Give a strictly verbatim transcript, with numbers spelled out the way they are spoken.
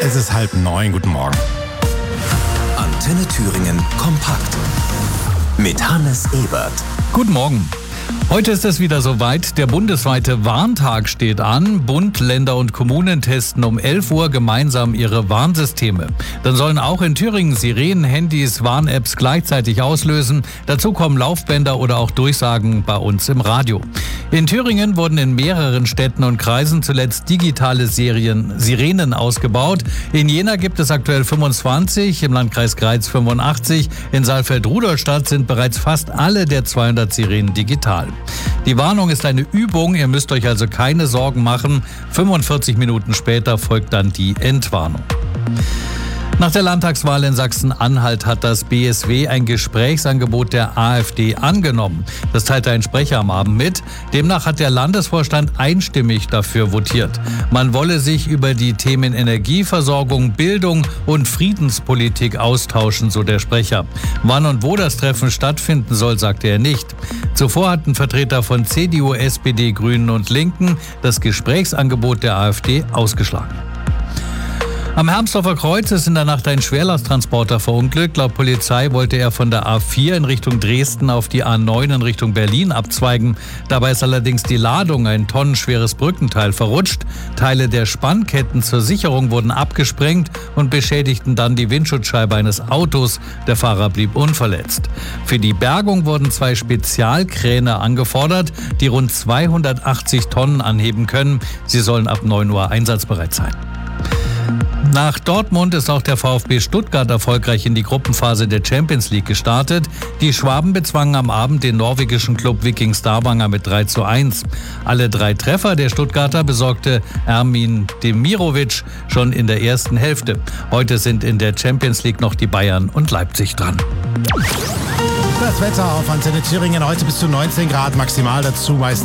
Es ist halb neun. Guten Morgen. Antenne Thüringen kompakt mit Hannes Ebert. Guten Morgen. Heute ist es wieder soweit. Der bundesweite Warntag steht an. Bund, Länder und Kommunen testen um elf Uhr gemeinsam ihre Warnsysteme. Dann sollen auch in Thüringen Sirenen, Handys, Warn-Apps gleichzeitig auslösen. Dazu kommen Laufbänder oder auch Durchsagen bei uns im Radio. In Thüringen wurden in mehreren Städten und Kreisen zuletzt digitale Serien, Sirenen ausgebaut. In Jena gibt es aktuell fünfundzwanzig, im Landkreis Greiz fünfundachtzig. In Saalfeld-Rudolstadt sind bereits fast alle der zweihundert Sirenen digital. Die Warnung ist eine Übung, ihr müsst euch also keine Sorgen machen. fünfundvierzig Minuten später folgt dann die Entwarnung. Nach der Landtagswahl in Sachsen-Anhalt hat das B S W ein Gesprächsangebot der AfD angenommen. Das teilte ein Sprecher am Abend mit. Demnach hat der Landesvorstand einstimmig dafür votiert. Man wolle sich über die Themen Energieversorgung, Bildung und Friedenspolitik austauschen, so der Sprecher. Wann und wo das Treffen stattfinden soll, sagte er nicht. Zuvor hatten Vertreter von C D U, S P D, Grünen und Linken das Gesprächsangebot der AfD ausgeschlagen. Am Hermsdorfer Kreuz ist in der Nacht ein Schwerlasttransporter verunglückt. Laut Polizei wollte er von der A vier in Richtung Dresden auf die A neun in Richtung Berlin abzweigen. Dabei ist allerdings die Ladung, ein tonnenschweres Brückenteil, verrutscht. Teile der Spannketten zur Sicherung wurden abgesprengt und beschädigten dann die Windschutzscheibe eines Autos. Der Fahrer blieb unverletzt. Für die Bergung wurden zwei Spezialkräne angefordert, die rund zweihundertachtzig Tonnen anheben können. Sie sollen ab neun Uhr einsatzbereit sein. Nach Dortmund ist auch der VfB Stuttgart erfolgreich in die Gruppenphase der Champions League gestartet. Die Schwaben bezwangen am Abend den norwegischen Club Viking Stavanger mit drei zu eins. Alle drei Treffer der Stuttgarter besorgte Ermin Demirovic schon in der ersten Hälfte. Heute sind in der Champions League noch die Bayern und Leipzig dran. Das Wetter auf Antenne Thüringen heute bis zu neunzehn Grad maximal, dazu meist